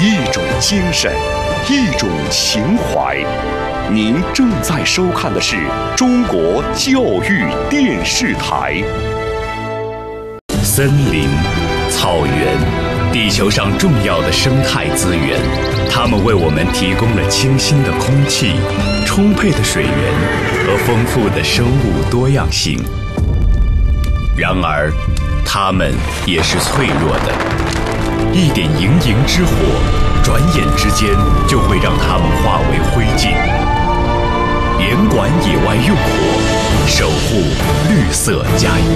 一种精神，一种情怀。您正在收看的是中国教育电视台。森林、草原，地球上重要的生态资源，它们为我们提供了清新的空气、充沛的水源和丰富的生物多样性。然而，它们也是脆弱的，一点营营之火，转眼之间就会让它们化为灰烬。严管野外用火，守护绿色家园。